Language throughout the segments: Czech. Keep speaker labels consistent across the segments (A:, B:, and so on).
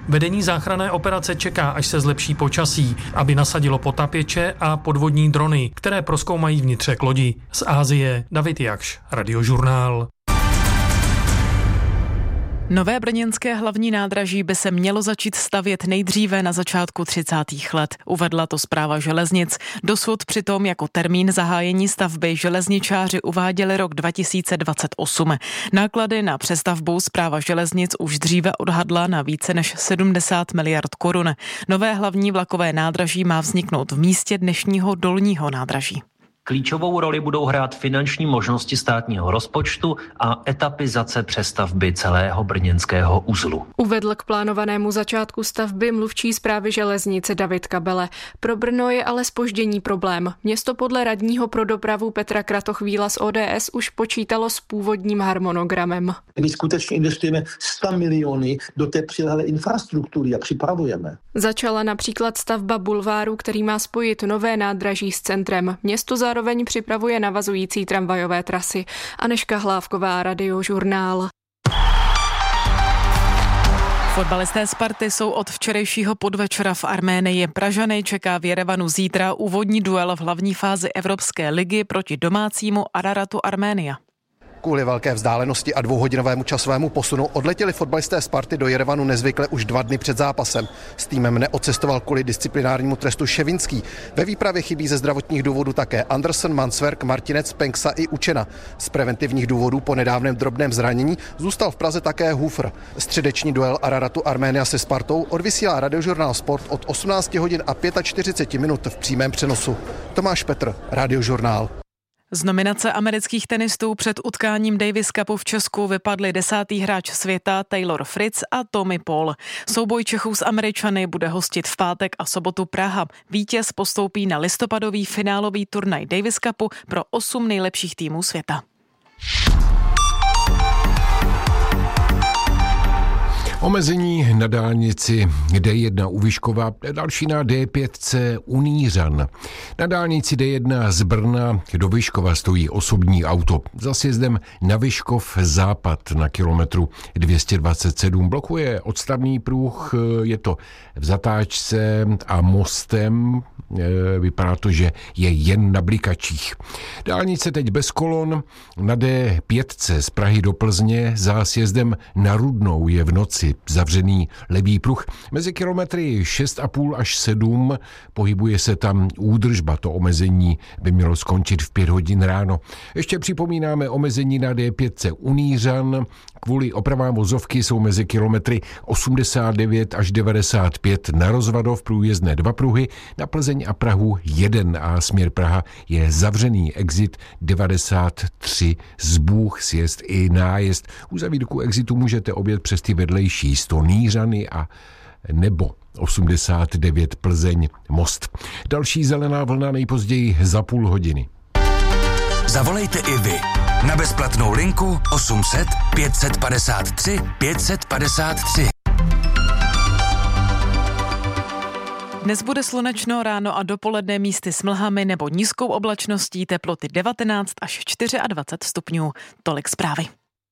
A: Vedení záchranné operace čeká, až se zlepší počasí, aby nasadilo potapěče a podvodní drony, které prozkoumají vnitřek lodi. Z Asie David Jakš, Radiožurnál.
B: Nové brněnské hlavní nádraží by se mělo začít stavět nejdříve na začátku 30. let. Uvedla to Správa železnic. Dosud přitom jako termín zahájení stavby železničáři uváděli rok 2028. Náklady na přestavbu Správa železnic už dříve odhadla na více než 70 miliard korun. Nové hlavní vlakové nádraží má vzniknout v místě dnešního dolního nádraží.
C: Klíčovou roli budou hrát finanční možnosti státního rozpočtu a etapizace přestavby celého brněnského uzlu.
D: Uvedl k plánovanému začátku stavby mluvčí Správy železnice David Kabele. Pro Brno je ale zpoždění problém. Město podle radního pro dopravu Petra Kratochvíla z ODS už počítalo s původním harmonogramem.
E: My skutečně investujeme 100 miliony do té přilehlé infrastruktury a připravujeme.
D: Začala například stavba bulváru, který má spojit nové nádraží s centrem. Město zároveň připravuje navazující tramvajové trasy. Anežka Hlávková, Radiožurnál.
B: Fotbalisté Sparty jsou od včerejšího podvečera v Arménii. Pražany čeká v Jerevanu zítra úvodní duel v hlavní fázi Evropské ligy proti domácímu Araratu Arménia.
F: Kvůli velké vzdálenosti a 2hodinovém časovému posunu odletěli fotbalisté Sparty do Jerevanu nezvykle už 2 dny před zápasem. S týmem neodcestoval kvůli disciplinárnímu trestu Ševinský. Ve výpravě chybí ze zdravotních důvodů také Andersen, Mansverk, Martinec, Penksa i Učena. Z preventivních důvodů po nedávném drobném zranění zůstal v Praze také Hufr. Středeční duel Araratu Arménia se Spartou odvysílá Radiožurnál Sport od 18 hodin a 45 minut v přímém přenosu. Tomáš Petr, Radiožurnál.
B: Z nominace amerických tenistů před utkáním Davis Cupu v Česku vypadli 10. hráč světa Taylor Fritz a Tommy Paul. Souboj Čechů s Američany bude hostit v pátek a sobotu Praha. Vítěz postoupí na listopadový finálový turnaj Davis Cupu pro 8 nejlepších týmů světa.
G: Omezení na dálnici D1 u Vyškova, další na D5C u Nířan. Na dálnici D1 z Brna do Vyškova stojí osobní auto. Za sjezdem na Vyškov západ na kilometru 227 blokuje odstavný pruh, je to v zatáčce a mostem, vypadá to, že je jen na blikačích. Dálnice teď bez kolon, na D5C z Prahy do Plzně za sjezdem na Rudnou je v noci zavřený levý pruh. Mezi kilometry 6,5 až 7 pohybuje se tam údržba. To omezení by mělo skončit v 5 hodin ráno. Ještě připomínáme omezení na D5C u Nířan. Kvůli opravám vozovky jsou mezi kilometry 89 až 95 na Rozvadov průjezdné 2 pruhy, na Plzeň a Prahu 1 a směr Praha je zavřený exit 93 Zbůh, sjezd i nájezd. U zavírku exitu můžete objet přes ty vedlejší 100 Nířany a nebo 89 Plzeň Most. Další zelená vlna nejpozději za půl hodiny.
H: Zavolejte i vy na bezplatnou linku 800 553 553.
B: Dnes bude slunečno, ráno a dopoledne místy s mlhami nebo nízkou oblačností, teploty 19 až 24 stupňů. Tolik zprávy.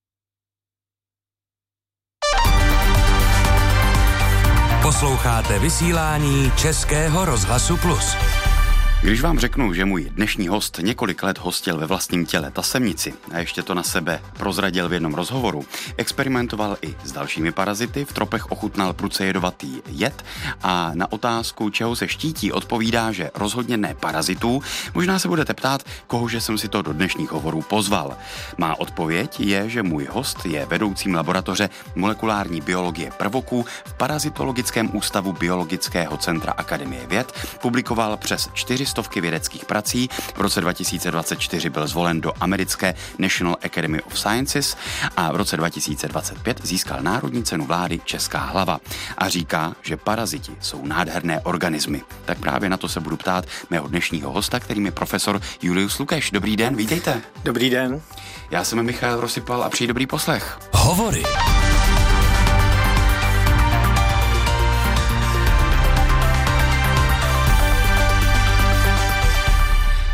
H: Posloucháte vysílání Českého rozhlasu Plus.
I: Když vám řeknu, že můj dnešní host několik let hostil ve vlastním těle tasemnici a ještě to na sebe prozradil v jednom rozhovoru, experimentoval i s dalšími parazity, v tropech ochutnal prudce jedovatý jed a na otázku, čeho se štítí, odpovídá, že rozhodně ne parazitů. Možná se budete ptát, kohože jsem si to do dnešních hovorů pozval. Má odpověď je, že můj host je vedoucím laboratoře molekulární biologie prvoků v Parazitologickém ústavu Biologického centra Akademie věd, publikoval přes 400 vědeckých prací. V roce 2024 byl zvolen do americké National Academy of Sciences a v roce 2025 získal Národní cenu vlády Česká hlava. A říká, že paraziti jsou nádherné organismy. Tak právě na to se budu ptát mého dnešního hosta, kterým je profesor Julius Lukeš. Dobrý den, vítejte.
J: Dobrý den.
I: Já jsem Michal Rosypal a přeji dobrý poslech.
H: Hovory.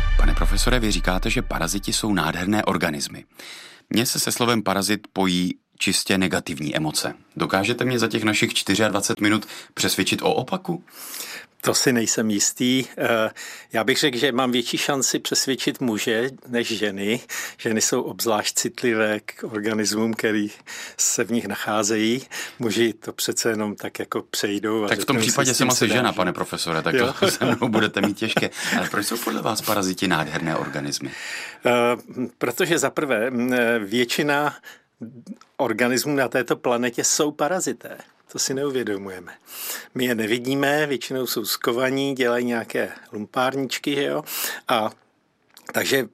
I: Profesore, vy říkáte, že paraziti jsou nádherné organismy. Mně se slovem parazit pojí čistě negativní emoce. Dokážete mě za těch našich 24 minut přesvědčit o opaku?
J: To si nejsem jistý. Já bych řekl, že mám větší šanci přesvědčit muže než ženy. Ženy jsou obzvlášť citlivé k organismům, který se v nich nacházejí. Muži to přece jenom tak jako přejdou. A
I: tak v tom případě jsem asi žena, pane profesore, tak to se mnou budete mít těžké. Ale proč jsou podle vás paraziti nádherné organismy?
J: Protože za prvé většina organismů na této planetě jsou parazité. To si neuvědomujeme. My je nevidíme, většinou jsou skovaní, dělají nějaké lumpárničky, že jo? A takže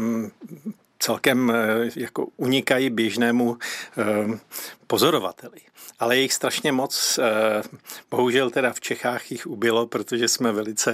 J: celkem jako unikají běžnému pozorovateli. Ale je jich strašně moc. Bohužel teda v Čechách jich ubylo, protože jsme velice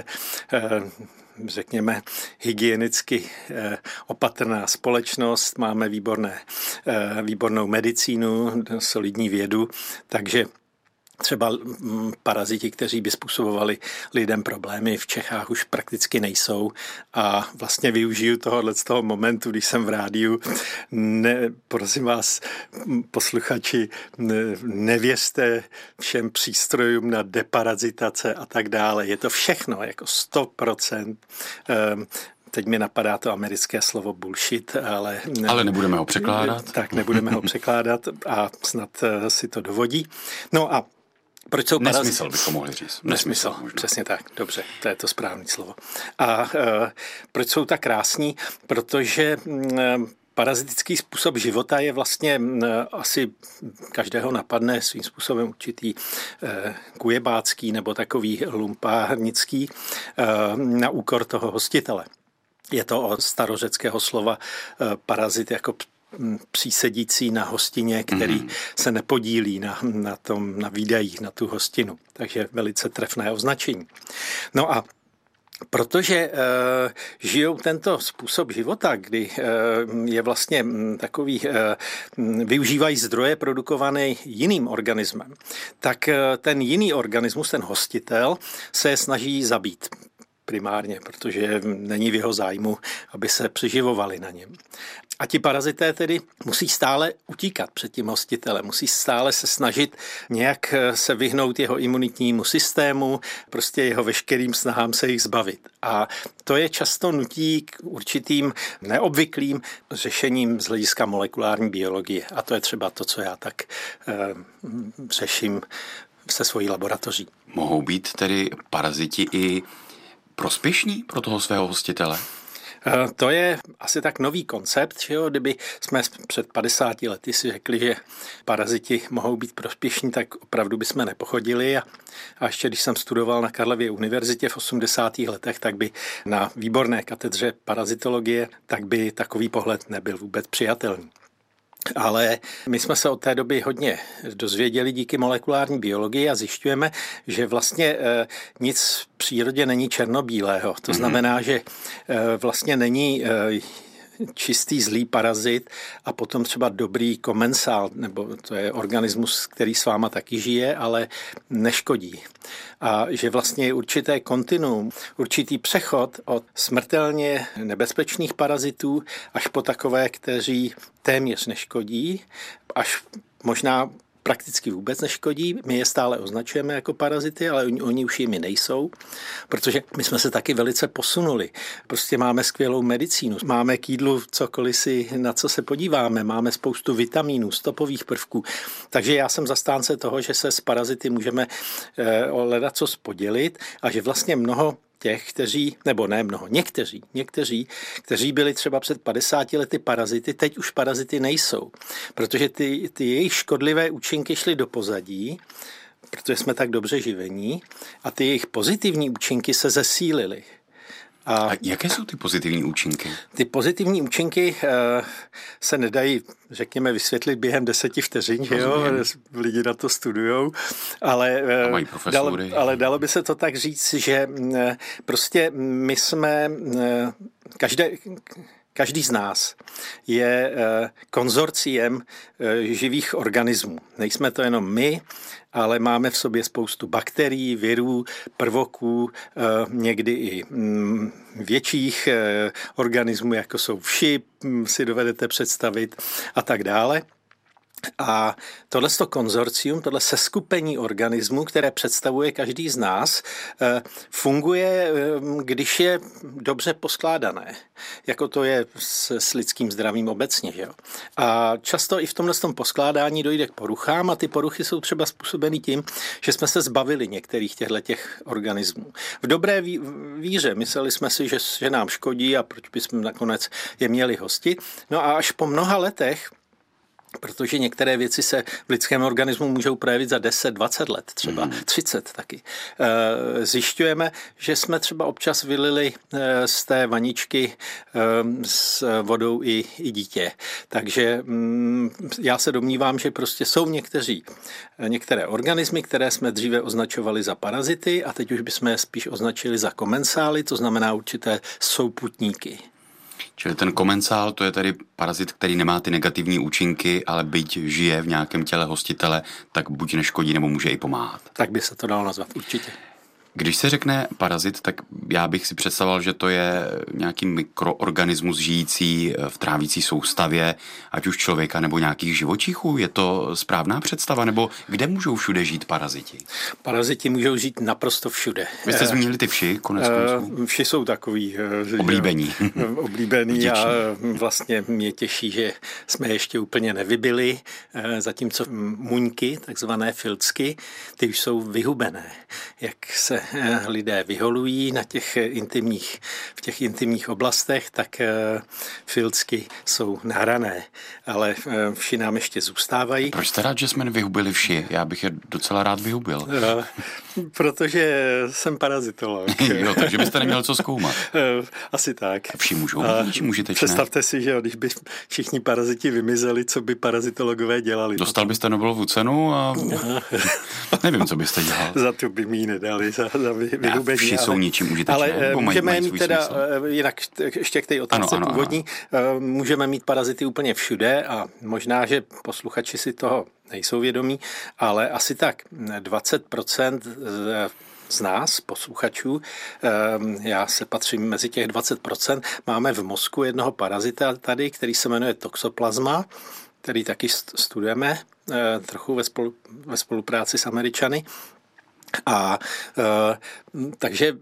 J: řekněme, hygienicky opatrná společnost, máme výbornou medicínu, solidní vědu, takže třeba paraziti, kteří by způsobovali lidem problémy, v Čechách už prakticky nejsou a vlastně využiju z toho momentu, když jsem v rádiu. Prosím vás, posluchači, nevěřte všem přístrojům na deparazitace a tak dále. Je to všechno, jako 100%. Teď mi napadá to americké slovo bullshit, ale
I: nebudeme ho překládat.
J: Tak, nebudeme ho překládat a snad si to dovodí. No a proč jsou
I: nesmysl bychom mohli říct.
J: Nesmysl, přesně tak, dobře, to je to správné slovo. A proč jsou tak krásní? Protože parazitický způsob života je vlastně asi každého napadne svým způsobem určitý kujebácký nebo takový lumpárnický na úkor toho hostitele. Je to od starořeckého slova parazit jako přísedící na hostině, který se nepodílí na výdajích na tu hostinu. Takže velice trefné označení. No a protože žijou tento způsob života, kdy je vlastně takový, využívají zdroje produkované jiným organismem, tak ten jiný organismus, ten hostitel, se snaží zabít primárně, protože není v jeho zájmu, aby se přeživovali na něm. A ti parazité tedy musí stále utíkat před tím hostitelem, musí stále se snažit nějak se vyhnout jeho imunitnímu systému, prostě jeho veškerým snahám se jich zbavit. A to je často nutí k určitým neobvyklým řešením z hlediska molekulární biologie. A to je třeba to, co já tak řeším se svojí laboratoří.
I: Mohou být tedy paraziti i prospěšní pro toho svého hostitele?
J: To je asi tak nový koncept, že jo? Kdyby jsme před 50 lety si řekli, že paraziti mohou být prospěšní, tak opravdu bychom nepochodili. A ještě když jsem studoval na Karlově univerzitě v 80. letech, tak by na výborné katedře parazitologie, tak by takový pohled nebyl vůbec přijatelný. Ale my jsme se od té doby hodně dozvěděli díky molekulární biologii a zjišťujeme, že vlastně nic v přírodě není černobílého. To znamená, že vlastně není čistý zlý parazit a potom třeba dobrý komensál, nebo to je organismus, který s váma taky žije, ale neškodí. A že vlastně je určité kontinuum, určitý přechod od smrtelně nebezpečných parazitů až po takové, kteří téměř neškodí, až možná prakticky vůbec neškodí. My je stále označujeme jako parazity, ale oni už jimi nejsou, protože my jsme se taky velice posunuli. Prostě máme skvělou medicínu, máme k jídlu cokoliv si, na co se podíváme, máme spoustu vitamínů, stopových prvků. Takže já jsem zastánce toho, že se s parazity můžeme ledacos podělit a že vlastně mnoho těch, někteří, kteří byli třeba před 50 lety parazity, teď už parazity nejsou. Protože ty jejich škodlivé účinky šly do pozadí, protože jsme tak dobře živení, a ty jejich pozitivní účinky se zesílily.
I: A jaké jsou ty pozitivní účinky?
J: Ty pozitivní účinky se nedají, řekněme, vysvětlit během 10 vteřin, že jo? Lidi na to studujou, ale dalo by se to tak říct, že prostě my jsme, každý z nás je konzorciem živých organismů. Nejsme to jenom my, ale máme v sobě spoustu bakterií, virů, prvoků, někdy i větších organismů, jako jsou vši, si dovedete představit a tak dále. A tohleto konzorcium, tohle seskupení organismů, které představuje každý z nás, funguje, když je dobře poskládané, jako to je s lidským zdravím obecně. Že jo? A často i v tomhle poskládání dojde k poruchám a ty poruchy jsou třeba způsobeny tím, že jsme se zbavili některých těch organismů. V dobré víře mysleli jsme si, že nám škodí a proč bychom nakonec je měli hostit. No a až po mnoha letech, protože některé věci se v lidském organismu můžou projevit za 10, 20 let, třeba 30 taky. Zjišťujeme, že jsme třeba občas vylili z té vaničky s vodou i dítě. Takže já se domnívám, že prostě jsou některé organismy, které jsme dříve označovali za parazity a teď už bychom je spíš označili za komensály, to znamená určité souputníky.
I: Čili ten komensál, to je tedy parazit, který nemá ty negativní účinky, ale byť žije v nějakém těle hostitele, tak buď neškodí, nebo může i pomáhat.
J: Tak by se to dalo nazvat, určitě.
I: Když se řekne parazit, tak já bych si představoval, že to je nějaký mikroorganismus žijící v trávící soustavě, ať už člověka nebo nějakých živočichů. Je to správná představa, nebo kde můžou všude žít paraziti?
J: Paraziti můžou žít naprosto všude.
I: Vy jste zmínili ty vši, konec konců?
J: Vši jsou takový oblíbený a vlastně mě těší, že jsme ještě úplně nevybili, zatímco muňky, takzvané filcky, ty už jsou vyhubené. Jak se lidé vyholují v těch intimních oblastech, tak filcky jsou nahrané, ale vši nám ještě zůstávají.
I: Proč jste rád, že jsme nevyhubili vši? Já bych je docela rád vyhubil.
J: Protože jsem parazitolog.
I: Jo, takže byste neměl co zkoumat.
J: Asi tak.
I: Vši můžou být užitečné.
J: Představte si, že když by všichni paraziti vymizeli, co by parazitologové dělali.
I: Dostal byste Nobelovu cenu a nevím, co byste dělal.
J: Za to by mi ji nedali, za vyhubení.
I: Vši jsou ničím užitečné.
J: Ale můžeme mít teda, jinak ještě k té otázce původní, můžeme mít parazity úplně všude a možná, že posluchači si toho nejsou vědomí, ale asi tak 20% z nás, posluchačů, já se patřím mezi těch 20%, máme v mozku jednoho parazita tady, který se jmenuje toxoplasma, který taky studujeme trochu ve spolupráci s Američany. A takže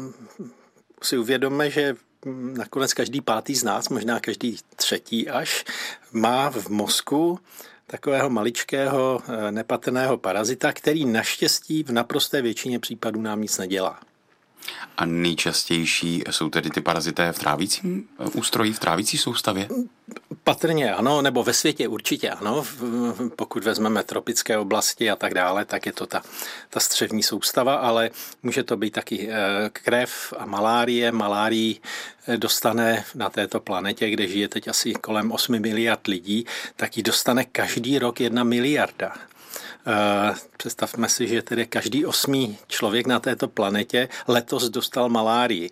J: si uvědomme, že nakonec každý pátý z nás, možná každý třetí až, má v mozku takového maličkého nepatrného parazita, který naštěstí v naprosté většině případů nám nic nedělá.
I: A nejčastější jsou tedy ty parazité v trávícím ústrojí, v trávící soustavě?
J: Patrně ano, nebo ve světě určitě ano. Pokud vezmeme tropické oblasti a tak dále, tak je to ta střevní soustava, ale může to být taky krev a malárie. Malárii dostane na této planetě, kde žije teď asi kolem 8 miliard lidí, tak ji dostane každý rok 1 miliarda. Představme si, že tedy každý 8. člověk na této planetě letos dostal malárii.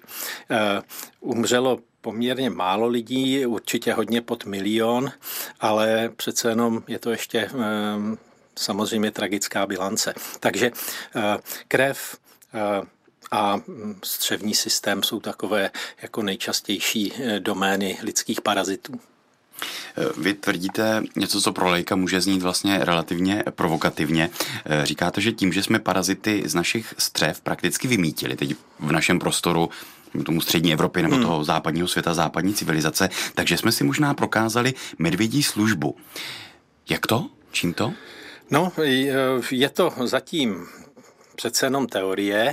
J: Umřelo poměrně málo lidí, určitě hodně pod 1 milion, ale přece jenom je to ještě samozřejmě tragická bilance. Takže krev a střevní systém jsou takové jako nejčastější domény lidských parazitů.
I: Vy tvrdíte něco, co pro laika může znít vlastně relativně provokativně. Říkáte, že tím, že jsme parazity z našich střev prakticky vymítili, teď v našem prostoru, tomu střední Evropy nebo toho západního světa, západní civilizace, takže jsme si možná prokázali medvědí službu. Jak to? Čím to?
J: No, je to zatím přece jenom teorie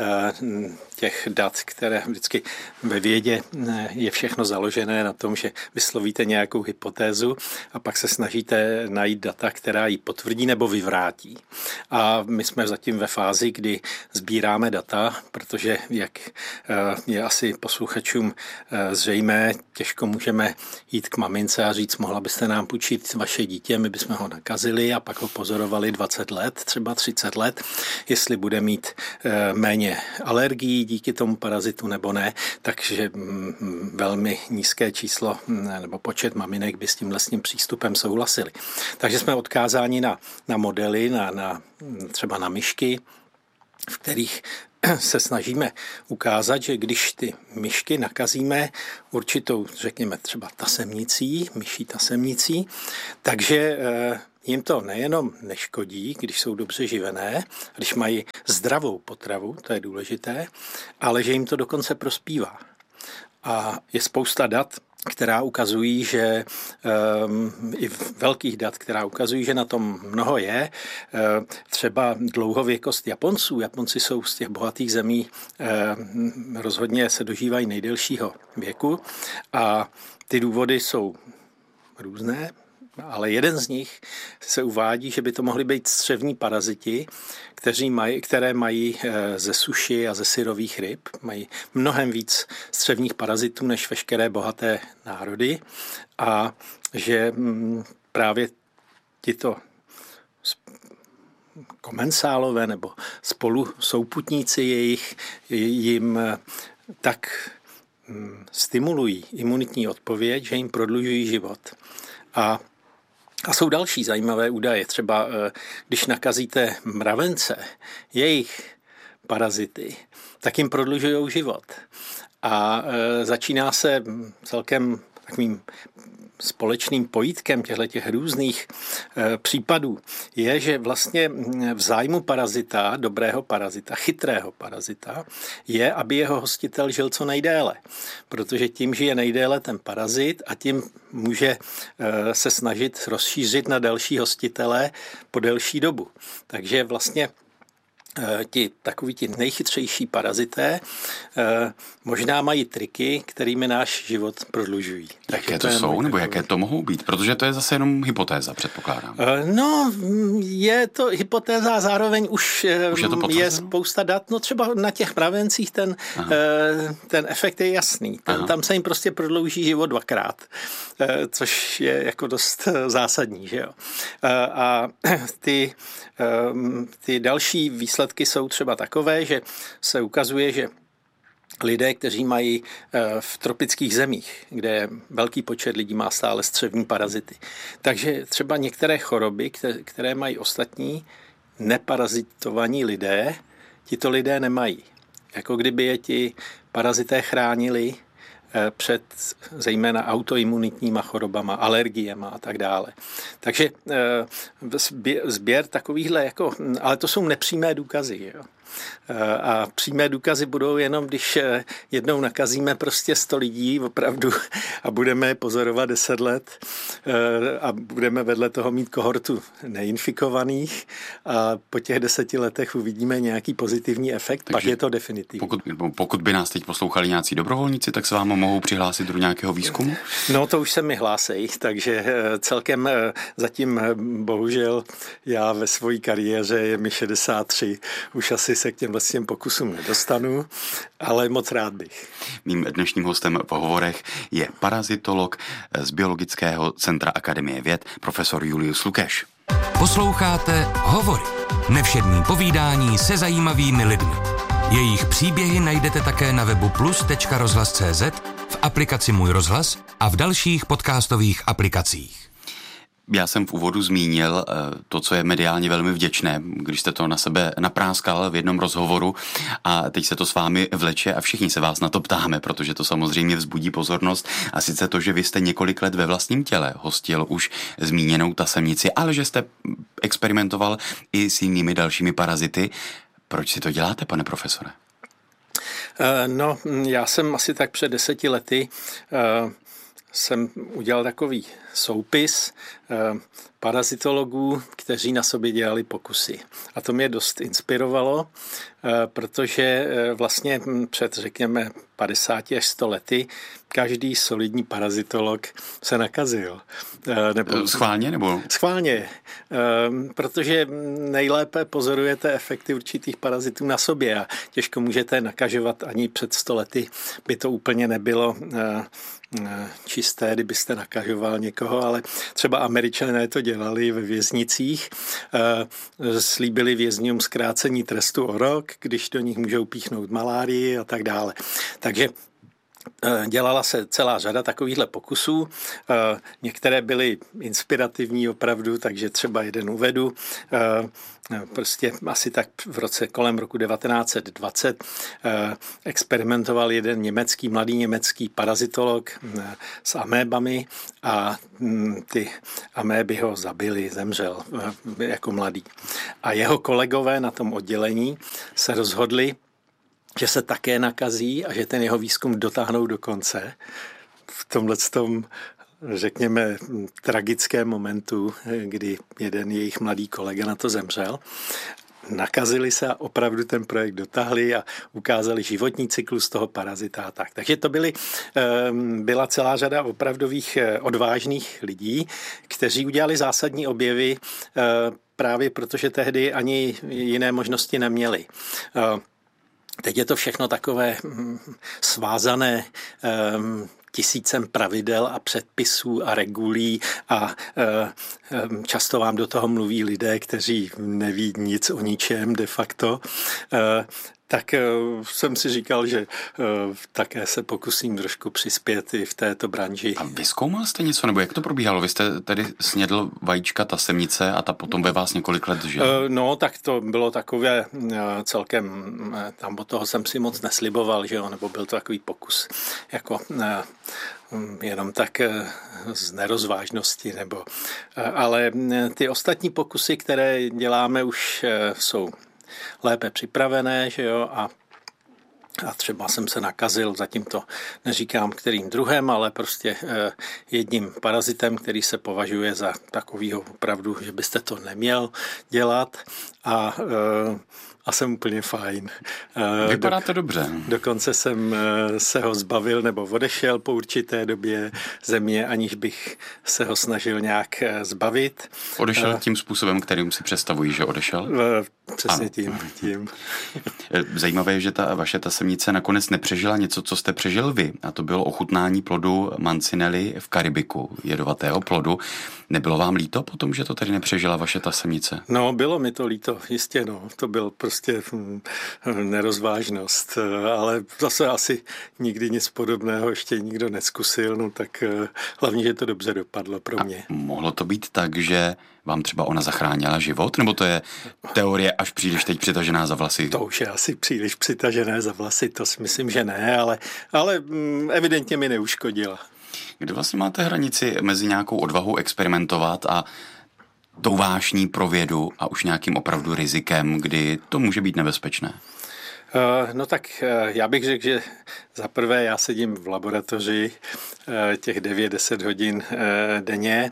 J: těch dat, které vždycky ve vědě je všechno založené na tom, že vyslovíte nějakou hypotézu a pak se snažíte najít data, která ji potvrdí nebo vyvrátí. A my jsme zatím ve fázi, kdy sbíráme data, protože jak je asi posluchačům zřejmé, těžko můžeme jít k mamince a říct, mohla byste nám půjčit vaše dítě, my bychom ho nakazili a pak ho pozorovali 20 let, třeba 30 let, jestli bude mít méně alergií díky tomu parazitu nebo ne, takže velmi nízké číslo nebo počet maminek by s tím lesním přístupem souhlasili. Takže jsme odkázáni na modely, třeba na myšky, v kterých se snažíme ukázat, že když ty myšky nakazíme určitou, řekněme třeba tasemnicí, myší tasemnicí, takže jim to nejenom neškodí, když jsou dobře živené, když mají zdravou potravu, to je důležité, ale že jim to dokonce prospívá. A je spousta dat, která ukazují, že i velkých dat, která ukazují, že na tom mnoho je. Třeba dlouhověkost Japonců. Japonci jsou z těch bohatých zemí, rozhodně se dožívají nejdelšího věku a ty důvody jsou různé, ale jeden z nich se uvádí, že by to mohly být střevní paraziti, které mají ze suši a ze syrových ryb. Mají mnohem víc střevních parazitů než veškeré bohaté národy a že právě tito komensálové nebo spolu souputníci jim tak stimulují imunitní odpověď, že jim prodlužují život. A jsou další zajímavé údaje. Třeba když nakazíte mravence, jejich parazity, tak jim prodlužují život. A začíná se celkem takovým společným pojítkem těchto různých případů je, že vlastně v zájmu parazita, dobrého parazita, chytrého parazita, je, aby jeho hostitel žil co nejdéle. Protože tím žije nejdéle ten parazit a tím může se snažit rozšířit na další hostitele po delší dobu. Takže vlastně takoví ti nejchytřejší parazité možná mají triky, kterými náš život prodlužují.
I: Jaké to jsou, nebo jaké to mohou být? Protože to je zase jenom hypotéza, předpokládám.
J: No, je to hypotéza a zároveň už je spousta dat. No třeba na těch mravencích ten efekt je jasný. Tam se jim prostě prodlouží život 2krát, což je jako dost zásadní, že jo. A ty další výsledky jsou třeba takové, že se ukazuje, že lidé, kteří mají v tropických zemích, kde velký počet lidí má stále střevní parazity, takže třeba některé choroby, které mají ostatní neparazitovaní lidé, tito lidé nemají. Jako kdyby je ti parazité chránili před zejména autoimunitníma chorobama, alergiema a tak dále. Takže sběr takovýchhle, ale to jsou nepřímé důkazy. Jo? A přímé důkazy budou jenom, když jednou nakazíme prostě 100 lidí opravdu a budeme je pozorovat 10 let a budeme vedle toho mít kohortu neinfikovaných a po těch 10 letech uvidíme nějaký pozitivní efekt, takže pak je to definitivní.
I: Pokud by nás teď poslouchali nějací dobrovolníci, tak se vám mohou přihlásit do nějakého výzkumu?
J: No to už se mi hlásí, takže celkem zatím bohužel já ve své kariéře je mi 63, už asi se k těm pokusům nedostanu, ale moc rád bych.
I: Mým dnešním hostem v hovorech je parazitolog z Biologického centra Akademie věd, profesor Julius Lukeš.
H: Posloucháte Hovory. Nevšední povídání se zajímavými lidmi. Jejich příběhy najdete také na webu plus.rozhlas.cz, v aplikaci Můj rozhlas a v dalších podcastových aplikacích.
I: Já jsem v úvodu zmínil to, co je mediálně velmi vděčné, když jste to na sebe napráskal v jednom rozhovoru a teď se to s vámi vleče a všichni se vás na to ptáme, protože to samozřejmě vzbudí pozornost a sice to, že vy jste několik let ve vlastním těle hostil už zmíněnou tasemnici, ale že jste experimentoval i s jinými dalšími parazity. Proč si to děláte, pane profesore?
J: No, já jsem asi tak před 10 lety jsem udělal takový soupis parazitologů, kteří na sobě dělali pokusy. A to mě dost inspirovalo, protože vlastně před, řekněme, 50 až 100 lety každý solidní parazitolog se nakazil.
I: Schválně? Nebo?
J: Schválně, protože nejlépe pozorujete efekty určitých parazitů na sobě a těžko můžete nakažovat ani před 100 lety. By to úplně nebylo čisté, kdybyste nakažoval někoho, ale třeba Američané to dělali ve věznicích, slíbili vězňům zkrácení trestu o rok, když do nich můžou píchnout malárii a tak dále. Takže Dělala se celá řada takovýchhle pokusů. Některé byly inspirativní opravdu, takže třeba jeden uvedu. Prostě asi tak v roce kolem roku 1920 experimentoval jeden mladý německý parazitolog s amébami a ty améby ho zabili, zemřel jako mladý. A jeho kolegové na tom oddělení se rozhodli, že se také nakazí a že ten jeho výzkum dotáhnou do konce. V tomhletom, řekněme, tragickém momentu, kdy jeden jejich mladý kolega na to zemřel, nakazili se a opravdu ten projekt dotáhli a ukázali životní cyklus toho parazita a tak. Takže to byla celá řada opravdových odvážných lidí, kteří udělali zásadní objevy právě protože tehdy ani jiné možnosti neměli. Teď je to všechno takové svázané tisícem pravidel a předpisů a regulí a často vám do toho mluví lidé, kteří neví nic o ničem de facto. Tak jsem si říkal, že také se pokusím trošku přispět i v této branži.
I: A vyzkoumal jste něco, nebo jak to probíhalo? Vy jste tedy snědl vajíčka tasemnice a ta potom ve vás několik let žila?
J: No, tak to bylo takové celkem, tam od toho jsem si moc nesliboval, že jo, nebo byl to takový pokus, jako jenom tak z nerozvážnosti, ale ty ostatní pokusy, které děláme, už jsou lépe připravené, že jo, a třeba jsem se nakazil, zatím to neříkám kterým druhem, ale prostě jedním parazitem, který se považuje za takovýho opravdu, že byste to neměl dělat a jsem úplně fajn.
I: Vypadá to dobře.
J: Dokonce jsem se ho zbavil nebo odešel po určité době země, aniž bych se ho snažil nějak zbavit.
I: Odešel tím způsobem, kterým si představují, že odešel?
J: Přesně tím.
I: Zajímavé je, že ta vaše tasemnice nakonec nepřežila něco, co jste přežil vy. A to bylo ochutnání plodu mancinely v Karibiku, jedovatého plodu. Nebylo vám líto potom, že to tady nepřežila vaše tasemnice?
J: No, bylo mi to líto, jistě, no. To byl prostě nerozvážnost, ale zase asi nikdy nic podobného ještě nikdo neskusil, no tak hlavně, že to dobře dopadlo pro mě.
I: A mohlo to být tak, že vám třeba ona zachránila život, nebo to je teorie až příliš teď přitažená za vlasy?
J: To už je asi příliš přitažené za vlasy, to si myslím, že ne, ale evidentně mi neuškodila.
I: Kde vlastně máte hranici mezi nějakou odvahou experimentovat a tou vášní pro vědu a už nějakým opravdu rizikem, kdy to může být nebezpečné?
J: No tak já bych řekl, že za prvé já sedím v laboratoři těch 9-10 hodin denně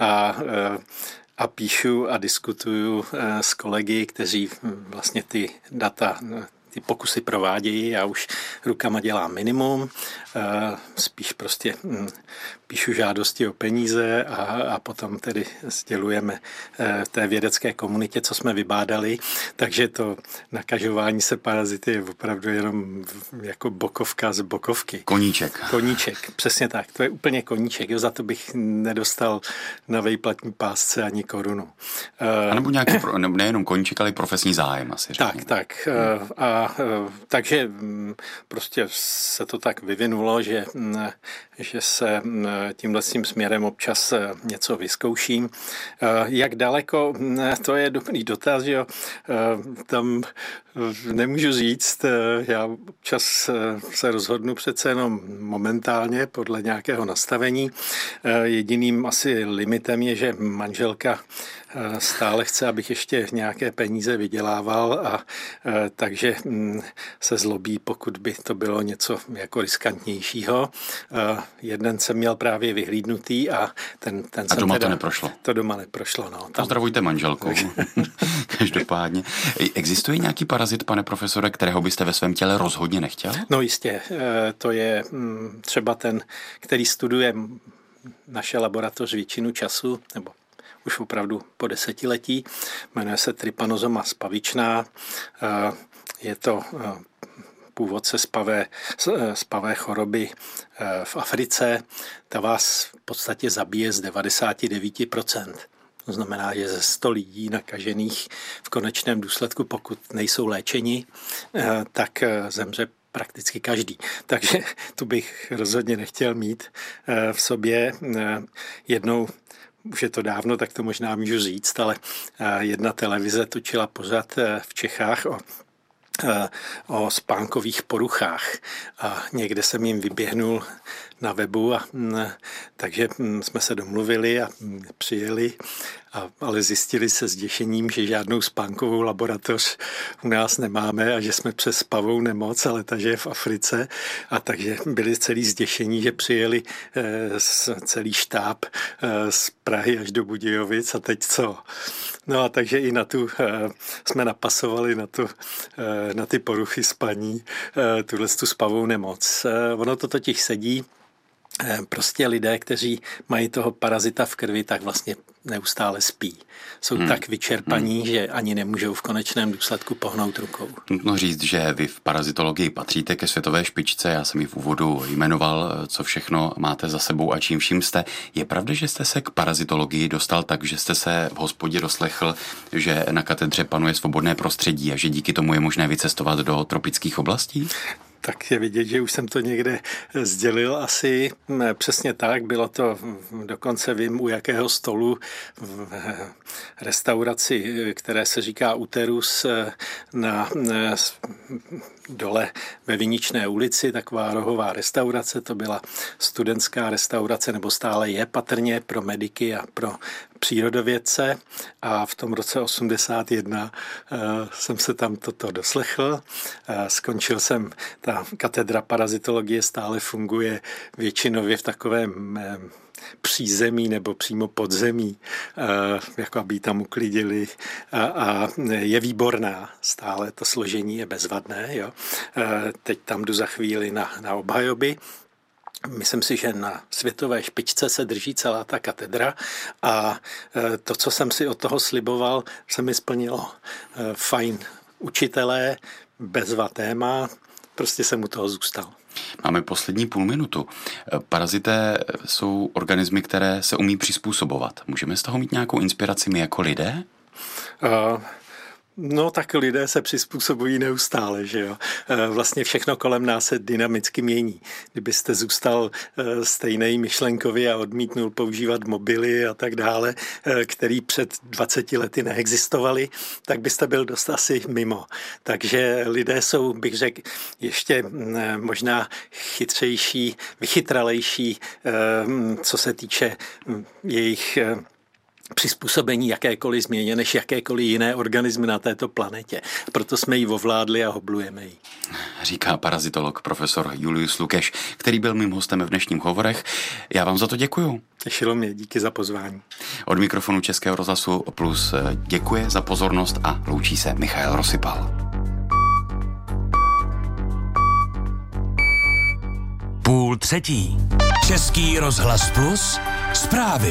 J: a píšu a diskutuju s kolegy, kteří vlastně ty data, ty pokusy provádějí. Já už rukama dělám minimum, spíš prostě píšu žádosti o peníze a potom tedy sdělujeme té vědecké komunitě, co jsme vybádali. Takže to nakažování se parazity je opravdu jenom jako bokovka z bokovky. Koníček, přesně tak. To je úplně koníček. Jo, za to bych nedostal na vejplatní pásce ani korunu.
I: A nebo nějaký, nejenom koníček, ale i profesní zájem asi.
J: Tak. Takže prostě se to tak vyvinulo, že se tímhle směrem občas něco vyzkouším. Jak daleko, to je dobrý dotaz, jo. Tam nemůžu říct, já občas se rozhodnu přece jenom momentálně podle nějakého nastavení. Jediným asi limitem je, že manželka stále chce, abych ještě nějaké peníze vydělával a takže se zlobí, pokud by to bylo něco jako riskantnějšího. Jeden jsem měl právě vyhlídnutý a ten
I: a doma teda, to neprošlo?
J: To doma neprošlo, no.
I: Pozdravujte manželku. Každopádně. Existuje nějaký parazit, pane profesore, kterého byste ve svém těle rozhodně nechtěl?
J: No jistě. To je třeba ten, který studuje naše laboratoř většinu času, nebo už opravdu po desetiletí. Jmenuje se Trypanosoma spavičná. Je to původce spavé choroby v Africe. Ta vás v podstatě zabije z 99%. To znamená, že ze 100 lidí nakažených v konečném důsledku, pokud nejsou léčeni, tak zemře prakticky každý. Takže tu bych rozhodně nechtěl mít v sobě. Jednou, už je to dávno, tak to možná můžu říct, ale jedna televize točila pořad v Čechách o spánkových poruchách a někde jsem jim vyběhnul na webu, takže jsme se domluvili a přijeli, ale zjistili se zděšením, že žádnou spánkovou laboratoř u nás nemáme a že jsme přes spavou nemoc, ale ta je v Africe, a takže byli celý zděšení, že přijeli celý štáb z Prahy až do Budějovic a teď co? No a takže i na tu jsme napasovali na ty poruchy spaní tu spavou nemoc. Ono to totiž sedí. Prostě lidé, kteří mají toho parazita v krvi, tak vlastně neustále spí. Jsou tak vyčerpaní, že ani nemůžou v konečném důsledku pohnout rukou.
I: Nutno říct, že vy v parazitologii patříte ke světové špičce. Já jsem ji v úvodu jmenoval, co všechno máte za sebou a čím vším jste. Je pravda, že jste se k parazitologii dostal tak, že jste se v hospodě doslechl, že na katedře panuje svobodné prostředí a že díky tomu je možné vycestovat do tropických oblastí?
J: Tak je vidět, že už jsem to někde sdělil asi přesně tak. Bylo to, dokonce vím, u jakého stolu v restauraci, které se říká Uterus, dole ve Viničné ulici, taková rohová restaurace, to byla studentská restaurace, nebo stále je patrně pro mediky a pro přírodovědce, a v tom roce 81 jsem se tam toto doslechl. Skončil jsem, ta katedra parazitologie stále funguje většinově v takovém přízemí nebo přímo podzemí, jako aby tam uklidili, a je výborná, stále to složení je bezvadné. Jo. Teď tam jdu za chvíli na obhajoby. Myslím si, že na světové špičce se drží celá ta katedra a to, co jsem si od toho sliboval, se mi splnilo. Fajn učitelé, bezva téma, prostě jsem u toho zůstal.
I: Máme poslední půl minutu. Parazité jsou organismy, které se umí přizpůsobovat. Můžeme z toho mít nějakou inspiraci my jako lidé?
J: No tak lidé se přizpůsobují neustále, že jo. Vlastně všechno kolem nás se dynamicky mění. Kdybyste zůstal stejnej myšlenkově a odmítnul používat mobily a tak dále, který před 20 lety neexistovaly, tak byste byl dost asi mimo. Takže lidé jsou, bych řekl, ještě možná chytřejší, vychytralejší, co se týče jejich přizpůsobení jakékoliv změně než jakékoliv jiné organismy na této planetě. Proto jsme ji ovládli a hoblujeme ji.
I: Říká parazitolog profesor Julius Lukeš, který byl mým hostem v dnešních hovorech. Já vám za to děkuju.
J: Těšilo mě, díky za pozvání.
I: Od mikrofonu Českého rozhlasu Plus děkuje za pozornost a loučí se Michael Rosypal.
H: 2:30. Český rozhlas Plus, zprávy.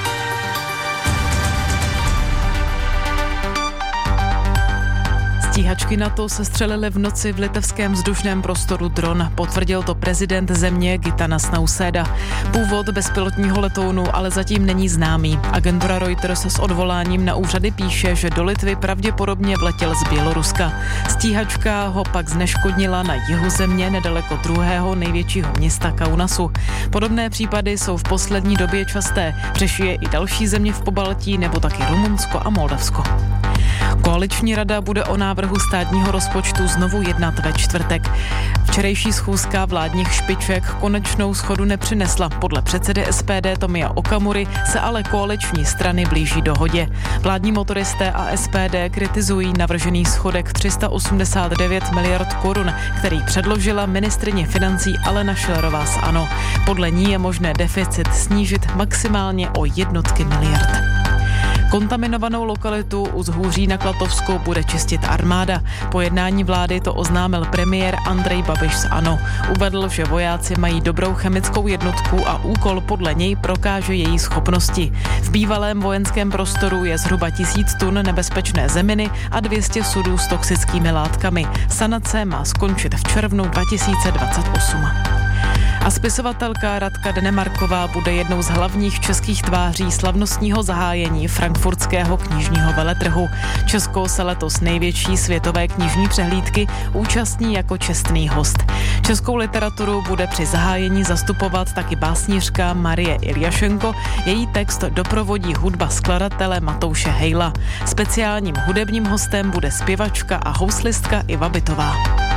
B: Stíhačky NATO sestřelily v noci v litevském vzdušném prostoru dron. Potvrdil to prezident země Gitanas Nausėda. Původ bezpilotního letounu ale zatím není známý. Agentura Reuters s odvoláním na úřady píše, že do Litvy pravděpodobně vletěl z Běloruska. Stíhačka ho pak zneškodnila na jihu země nedaleko druhého největšího města Kaunasu. Podobné případy jsou v poslední době časté. Řeší je i další země v Pobaltí nebo taky Rumunsko a Moldavsko. Koaliční rada bude o návrhu státního rozpočtu znovu jednat ve čtvrtek. Včerejší schůzka vládních špiček konečnou shodu nepřinesla. Podle předsedy SPD Tomia Okamury se ale koaliční strany blíží dohodě. Vládní motoristé a SPD kritizují navržený schodek 389 miliard korun, který předložila ministryně financí Alena Schillerová z ANO. Podle ní je možné deficit snížit maximálně o jednotky miliard. Kontaminovanou lokalitu u Zhůří na Klatovsku bude čistit armáda. Po jednání vlády to oznámil premiér Andrej Babiš z ANO. Uvedl, že vojáci mají dobrou chemickou jednotku a úkol podle něj prokáže její schopnosti. V bývalém vojenském prostoru je zhruba 1000 tun nebezpečné zeminy a 200 sudů s toxickými látkami. Sanace má skončit v červnu 2028. A spisovatelka Radka Denemarková bude jednou z hlavních českých tváří slavnostního zahájení frankfurtského knižního veletrhu. Česko se letos největší světové knižní přehlídky účastní jako čestný host. Českou literaturu bude při zahájení zastupovat taky básnířka Marie Iljašenko. Její text doprovodí hudba skladatele Matouše Hejla. Speciálním hudebním hostem bude zpěvačka a houslistka Iva Bytová.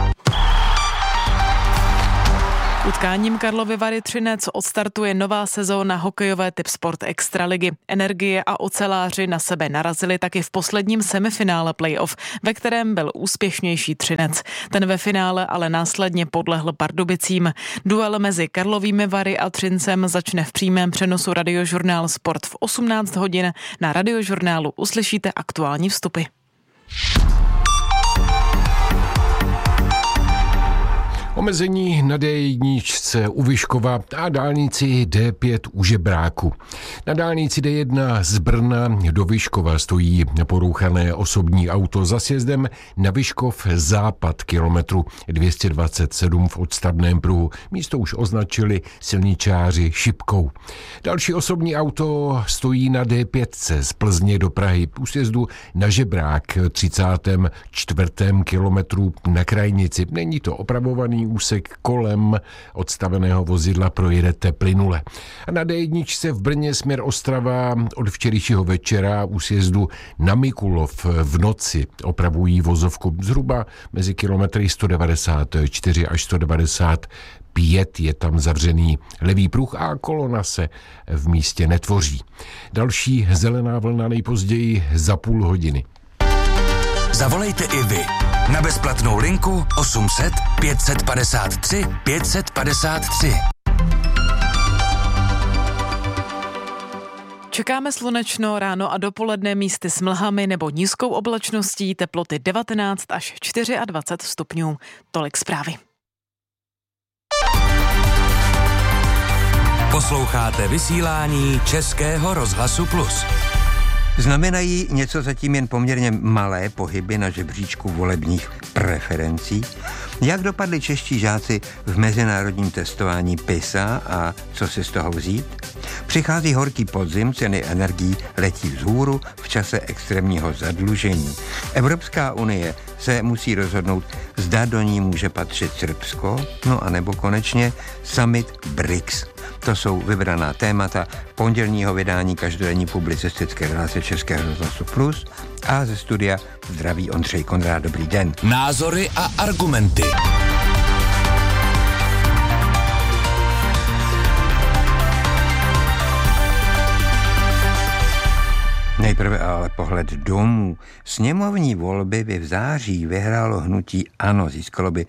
B: Utkáním Karlovy Vary Třinec odstartuje nová sezóna hokejové Tipsport Extraligy. Energie a oceláři na sebe narazili taky v posledním semifinále playoff, ve kterém byl úspěšnější Třinec. Ten ve finále ale následně podlehl Pardubicím. Duel mezi Karlovými Vary a Třincem začne v přímém přenosu Radiožurnál Sport v 18 hodin. Na Radiožurnálu uslyšíte aktuální vstupy.
G: Omezení na D1 u Vyškova a dálnici D5 u Žebráku. Na dálnici D1 z Brna do Vyškova stojí porouchané osobní auto za sjezdem na Vyškov západ kilometru 227 v odstavném pruhu. Místo už označili silničáři šipkou. Další osobní auto stojí na D5 z Plzně do Prahy u sjezdu na Žebrák 34. kilometru na Krajnici. Není to opravovaný úsek, kolem odstaveného vozidla projedete plynule. A na D1 v Brně směr Ostrava od včerejšího večera u sjezdu na Mikulov v noci opravují vozovku zhruba mezi kilometry 194 až 195 je tam zavřený levý pruh a kolona se v místě netvoří. Další zelená vlna nejpozději za půl hodiny.
H: Zavolejte i vy na bezplatnou linku 800 553 553.
B: Čekáme slunečno ráno a dopoledne místy s mlhami nebo nízkou oblačností, teploty 19 až 24 stupňů. Tolik zprávy.
H: Posloucháte vysílání Českého rozhlasu Plus.
K: Znamenají něco zatím jen poměrně malé pohyby na žebříčku volebních preferencí? Jak dopadli čeští žáci v mezinárodním testování PISA a co si z toho vzít? Přichází horký podzim, ceny energií letí vzhůru v čase extrémního zadlužení. Evropská unie se musí rozhodnout, zda do ní může patřit Srbsko, no a nebo konečně summit BRICS. To jsou vybraná témata pondělního vydání každodenní publicistické relace Českého rozhlasu Plus a ze studia zdraví Ondřej Konrád. Dobrý den.
H: Názory a argumenty.
K: Nejprve ale pohled domů. Sněmovní volby by v září vyhrálo hnutí ANO, získalo by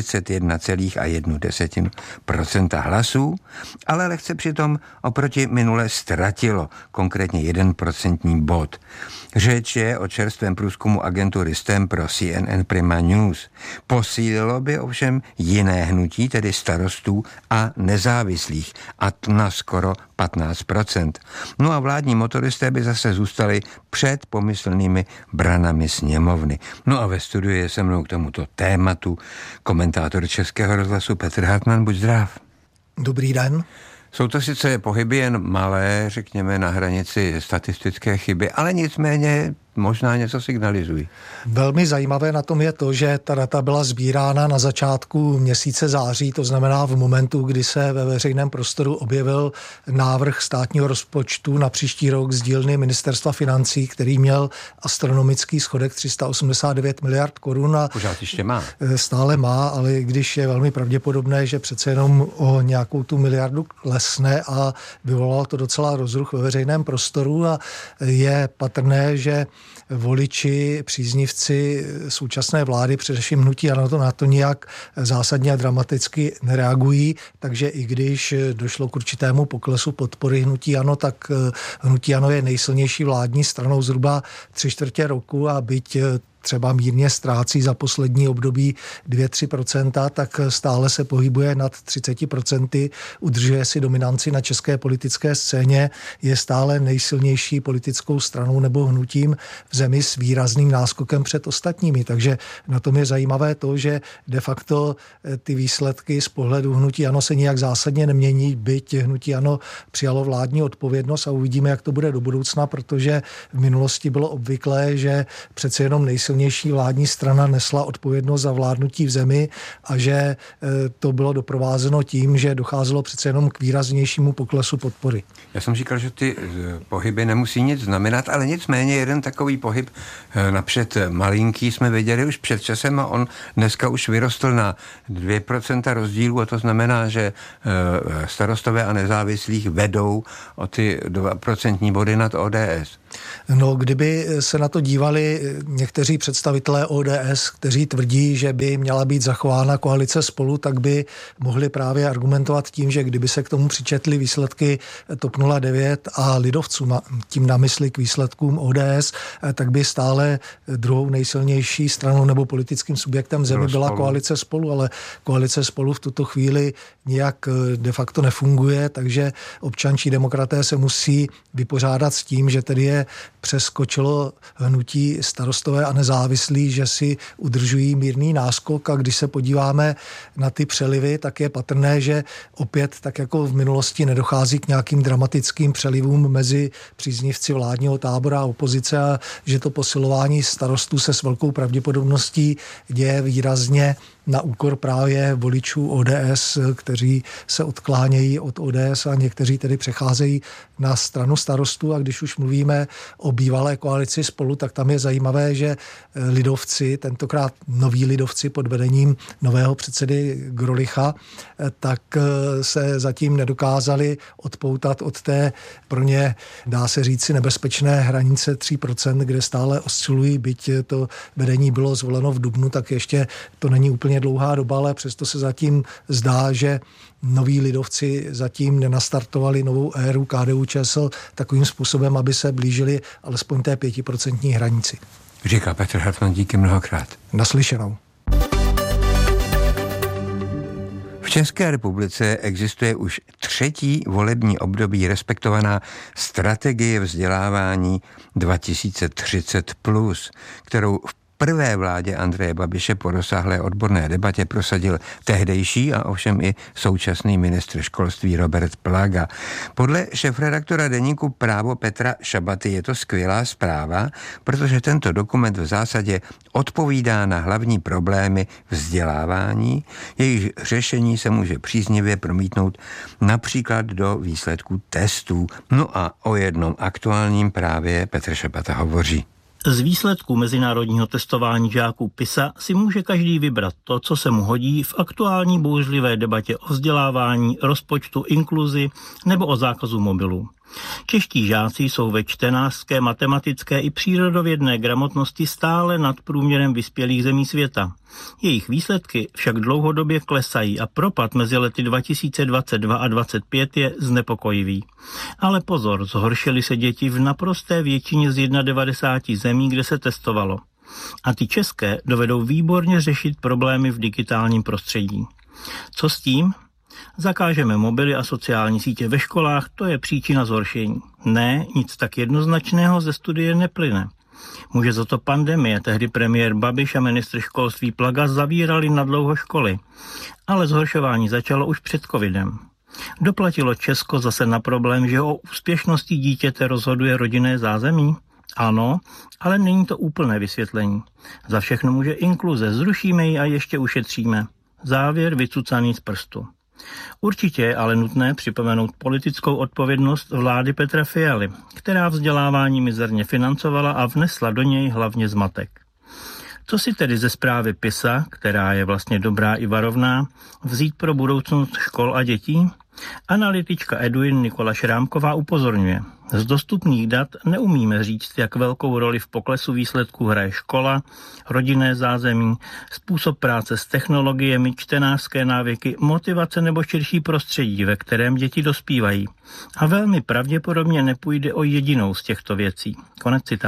K: 31,1% hlasů, ale lehce přitom oproti minule ztratilo, konkrétně 1% bod. Řeč je o čerstvém průzkumu agentury STEM pro CNN Prima News. Posílilo by ovšem jiné hnutí, tedy Starostů a nezávislých, a na skoro 15%. No a vládní motoristé by zase zůstali před pomyslnými branami sněmovny. No a ve studiu je se mnou k tomuto tématu komentátor Českého rozhlasu Petr Hartmann. Buď zdrav.
L: Dobrý den.
K: Jsou to sice pohyby jen malé, řekněme na hranici statistické chyby, ale nicméně možná něco signalizují.
L: Velmi zajímavé na tom je to, že ta data byla sbírána na začátku měsíce září, to znamená v momentu, kdy se ve veřejném prostoru objevil návrh státního rozpočtu na příští rok z dílny Ministerstva financí, který měl astronomický schodek 389 miliard korun. A
K: pořád ještě má.
L: Stále má, ale když je velmi pravděpodobné, že přece jenom o nějakou tu miliardu klesne a vyvolalo to docela rozruch ve veřejném prostoru a je patrné, že voliči, příznivci současné vlády, především hnutí ANO, na to nijak zásadně a dramaticky nereagují, takže i když došlo k určitému poklesu podpory hnutí ANO, tak hnutí ANO je nejsilnější vládní stranou zhruba 3/4 roku a byť třeba mírně ztrácí za poslední období 2-3%, tak stále se pohybuje nad 30%, udržuje si dominanci na české politické scéně, je stále nejsilnější politickou stranou nebo hnutím v zemi s výrazným náskokem před ostatními. Takže na tom je zajímavé to, že de facto ty výsledky z pohledu hnutí ANO se nijak zásadně nemění, byť hnutí ANO přijalo vládní odpovědnost a uvidíme, jak to bude do budoucna, protože v minulosti bylo obvyklé, že přece jenom nejsilnější vládní strana nesla odpovědnost za vládnutí v zemi a že to bylo doprovázeno tím, že docházelo přece jenom k výraznějšímu poklesu podpory.
K: Já jsem říkal, že ty pohyby nemusí nic znamenat, ale nicméně jeden takový pohyb napřed malinký jsme viděli už před časem a on dneska už vyrostl na 2% rozdílu a to znamená, že Starostové a nezávislých vedou o ty 2% body nad ODS.
L: No, kdyby se na to dívali někteří představitelé ODS, kteří tvrdí, že by měla být zachována koalice Spolu, tak by mohli právě argumentovat tím, že kdyby se k tomu přičetly výsledky TOP 09 a lidovců, tím na mysli k výsledkům ODS, tak by stále druhou nejsilnější stranou nebo politickým subjektem zemi byla koalice Spolu, ale koalice Spolu v tuto chvíli nijak de facto nefunguje, takže občanští demokraté se musí vypořádat s tím, že tedy je přeskočilo hnutí Starostové a nezávislí, že si udržují mírný náskok a když se podíváme na ty přelivy, tak je patrné, že opět tak jako v minulosti nedochází k nějakým dramatickým přelivům mezi příznivci vládního tábora a opozice a že to posilování Starostů se s velkou pravděpodobností děje výrazně na úkor právě voličů ODS, kteří se odklánějí od ODS a někteří tedy přecházejí na stranu Starostů. A když už mluvíme o bývalé koalici Spolu, tak tam je zajímavé, že lidovci, tentokrát noví lidovci pod vedením nového předsedy Grolicha, tak se zatím nedokázali odpoutat od té pro ně, dá se říci, nebezpečné hranice 3%, kde stále oscilují, byť to vedení bylo zvoleno v dubnu, tak ještě to není úplně dlouhá doba, ale přesto se zatím zdá, že noví lidovci zatím nenastartovali novou éru KDU-ČSL takovým způsobem, aby se blížili alespoň té 5% hranici.
K: Říká Petr Hartmann, díky mnohokrát.
L: Naslyšenou.
K: V České republice existuje už 3. volební období respektovaná strategie vzdělávání 2030+, kterou v prvé vládě Andreje Babiše po rozsáhlé odborné debatě prosadil tehdejší a ovšem i současný ministr školství Robert Plaga. Podle šéfredaktora deníku Právo Petra Šabaty je to skvělá zpráva, protože tento dokument v zásadě odpovídá na hlavní problémy vzdělávání, jejich řešení se může příznivě promítnout například do výsledků testů. No a o jednom aktuálním právě Petr Šabata hovoří.
M: Z výsledků mezinárodního testování žáků PISA si může každý vybrat to, co se mu hodí v aktuální bouřlivé debatě o vzdělávání, rozpočtu, inkluzi nebo o zákazu mobilů. Čeští žáci jsou ve čtenářské, matematické i přírodovědné gramotnosti stále nad průměrem vyspělých zemí světa. Jejich výsledky však dlouhodobě klesají a propad mezi lety 2022 a 2025 je znepokojivý. Ale pozor, zhoršily se děti v naprosté většině z 91 zemí, kde se testovalo. A ty české dovedou výborně řešit problémy v digitálním prostředí. Co s tím? Zakážeme mobily a sociální sítě ve školách, to je příčina zhoršení. Ne, nic tak jednoznačného ze studie neplyne. Může za to pandemie, tehdy premiér Babiš a ministr školství Plaga zavírali nadlouho školy. Ale zhoršování začalo už před covidem. Doplatilo Česko zase na problém, že o úspěšnosti dítěte rozhoduje rodinné zázemí? Ano, ale není to úplné vysvětlení. Za všechno může inkluze, zrušíme ji a ještě ušetříme. Závěr vycucaný z prstu. Určitě je ale nutné připomenout politickou odpovědnost vlády Petra Fialy, která vzdělávání mizerně financovala a vnesla do něj hlavně zmatek. Co si tedy ze zprávy PISA, která je vlastně dobrá i varovná, vzít pro budoucnost škol a dětí? Analytička Eduin Nikola Šrámková upozorňuje. Z dostupných dat neumíme říct, jak velkou roli v poklesu výsledků hraje škola, rodinné zázemí, způsob práce s technologiemi, čtenářské návyky, motivace nebo širší prostředí, ve kterém děti dospívají. A velmi pravděpodobně nepůjde o jedinou z těchto věcí. Konec citátu.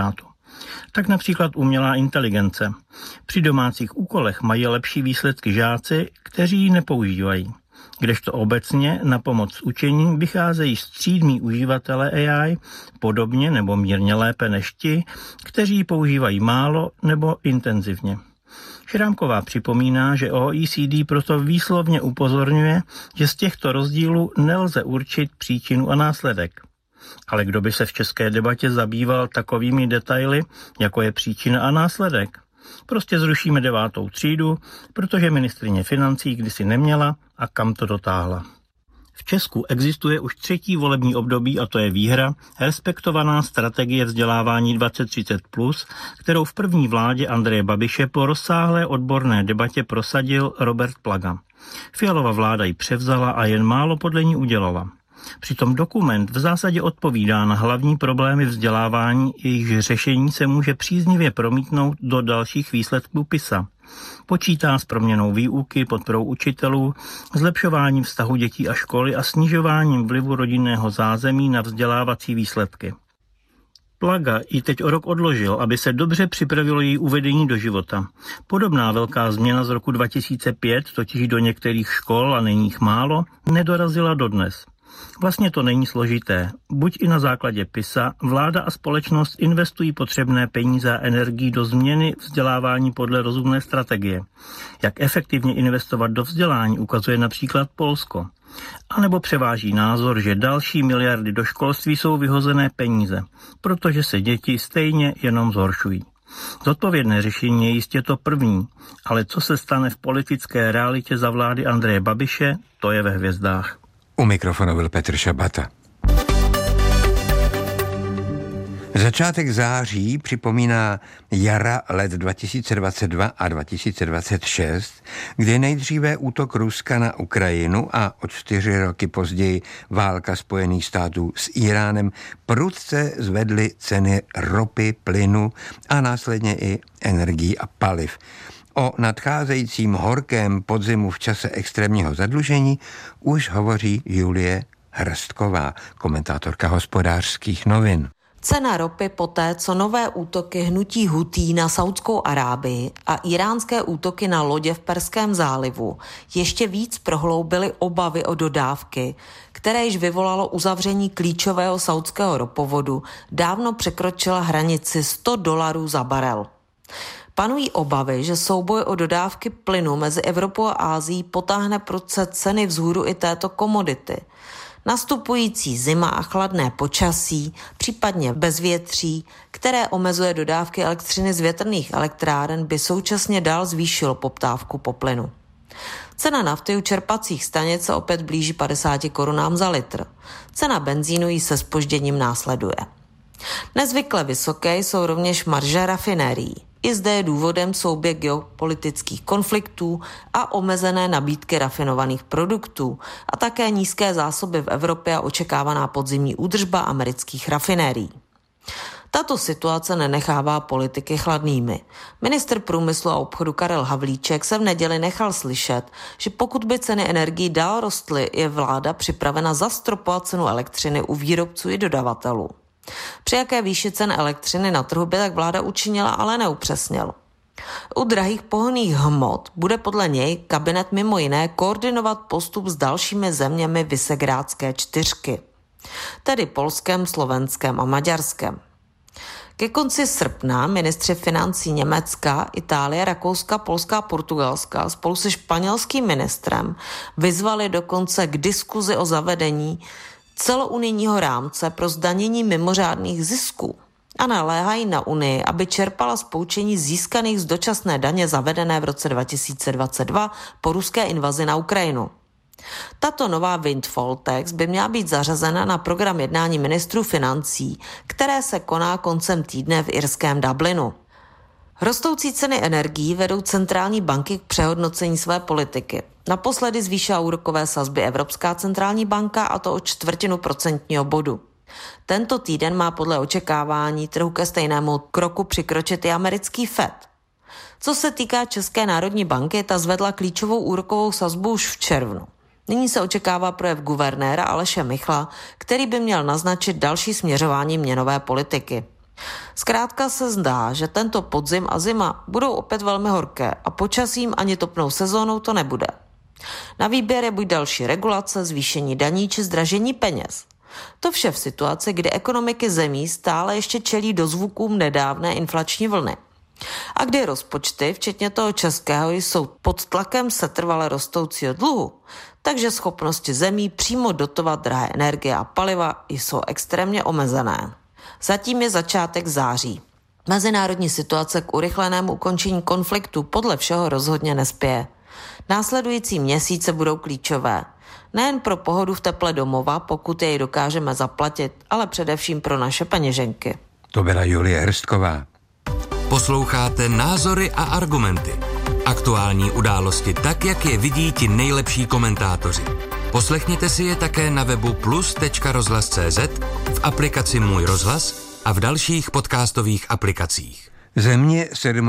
M: Tak například umělá inteligence. Při domácích úkolech mají lepší výsledky žáci, kteří ji nepoužívají. Kdežto obecně na pomoc s učením vycházejí střídmí uživatelé AI podobně nebo mírně lépe než ti, kteří ji používají málo nebo intenzivně. Šrámková připomíná, že OECD proto výslovně upozorňuje, že z těchto rozdílů nelze určit příčinu a následek. Ale kdo by se v české debatě zabýval takovými detaily, jako je příčina a následek? Prostě zrušíme 9. třídu, protože ministryně financí kdysi neměla a kam to dotáhla. V Česku existuje už 3. volební období a to je výhra, respektovaná strategie vzdělávání 2030+, kterou v první vládě Andreje Babiše po rozsáhlé odborné debatě prosadil Robert Plaga. Fialova vláda ji převzala a jen málo podle ní udělala. Přitom dokument v zásadě odpovídá na hlavní problémy vzdělávání, jejichž řešení se může příznivě promítnout do dalších výsledků PISA. Počítá s proměnou výuky, podporou učitelů, zlepšováním vztahu dětí a školy a snižováním vlivu rodinného zázemí na vzdělávací výsledky. Plaga ji teď o rok odložil, aby se dobře připravilo její uvedení do života. Podobná velká změna z roku 2005, totiž do některých škol, a není jich málo, nedorazila dodnes. Vlastně to není složité. Buď i na základě PISA vláda a společnost investují potřebné peníze a energii do změny vzdělávání podle rozumné strategie. Jak efektivně investovat do vzdělání ukazuje například Polsko. A nebo převáží názor, že další miliardy do školství jsou vyhozené peníze, protože se děti stejně jenom zhoršují. Zodpovědné řešení je jistě to první, ale co se stane v politické realitě za vlády Andreje Babiše, to je ve hvězdách.
K: U mikrofonu byl Petr Šabata. Začátek září připomíná jara let 2022 a 2026, kdy nejdříve útok Ruska na Ukrajinu a o 4 roky později válka Spojených států s Iránem prudce zvedly ceny ropy, plynu a následně i energií a paliv. O nadcházejícím horkém podzimu v čase extrémního zadlužení už hovoří Julie Hrstková, komentátorka Hospodářských novin.
N: Cena ropy poté, co nové útoky hnutí Hutí na Saudskou Arábii a iránské útoky na lodě v Perském zálivu ještě víc prohloubily obavy o dodávky, které již vyvolalo uzavření klíčového saudského ropovodu, dávno překročila hranici $100 za barel. Panují obavy, že souboj o dodávky plynu mezi Evropou a Ázií potáhne proces ceny vzhůru i této komodity. Nastupující zima a chladné počasí, případně bezvětří, které omezuje dodávky elektřiny z větrných elektráren, by současně dál zvýšilo poptávku po plynu. Cena nafty u čerpacích stanic se opět blíží 50 korunám za litr. Cena benzínu jí se zpožděním následuje. Nezvykle vysoké jsou rovněž marže rafinérií. I zde je důvodem souběh geopolitických konfliktů a omezené nabídky rafinovaných produktů a také nízké zásoby v Evropě a očekávaná podzimní údržba amerických rafinérií. Tato situace nenechává politiky chladnými. Ministr průmyslu a obchodu Karel Havlíček se v neděli nechal slyšet, že pokud by ceny energií dál rostly, je vláda připravena zastropovat cenu elektřiny u výrobců i dodavatelů. Při jaké výši cen elektřiny na trhu by tak vláda učinila, ale neupřesnil. U drahých pohonných hmot bude podle něj kabinet mimo jiné koordinovat postup s dalšími zeměmi Visegrádské čtyřky, tedy Polskem, Slovenskem a Maďarskem. Ke konci srpna ministři financí Německa, Itálie, Rakouska, Polska a Portugalska spolu se španělským ministrem vyzvali dokonce k diskuzi o zavedení celounijního rámce pro zdanění mimořádných zisků a naléhají na Unii, aby čerpala z poučení získaných z dočasné daně zavedené v roce 2022 po ruské invazi na Ukrajinu. Tato nová windfall tax by měla být zařazena na program jednání ministrů financí, které se koná koncem týdne v irském Dublinu. Rostoucí ceny energií vedou centrální banky k přehodnocení své politiky. Naposledy zvýšila úrokové sazby Evropská centrální banka, a to o 0,25 procentního bodu. Tento týden má podle očekávání trhu ke stejnému kroku přikročit i americký Fed. Co se týká České národní banky, ta zvedla klíčovou úrokovou sazbu už v červnu. Nyní se očekává projev guvernéra Aleše Michla, který by měl naznačit další směřování měnové politiky. Zkrátka se zdá, že tento podzim a zima budou opět velmi horké a počasím ani topnou sezónou to nebude. Na výběr je buď další regulace, zvýšení daní či zdražení peněz. To vše v situaci, kdy ekonomiky zemí stále ještě čelí dozvukům nedávné inflační vlny. A kdy rozpočty, včetně toho českého, jsou pod tlakem setrvale rostoucího dluhu, takže schopnosti zemí přímo dotovat drahé energie a paliva jsou extrémně omezené. Zatím je začátek září. Mezinárodní situace k urychlenému ukončení konfliktu podle všeho rozhodně nespěje. Následující měsíce budou klíčové. Nejen pro pohodu v teple domova, pokud jej dokážeme zaplatit, ale především pro naše peněženky.
K: To byla Julie Hrstková.
H: Posloucháte Názory a argumenty. Aktuální události tak, jak je vidí ti nejlepší komentátoři. Poslechněte si je také na webu plus.rozhlas.cz, v aplikaci Můj rozhlas a v dalších podcastových aplikacích.
K: Země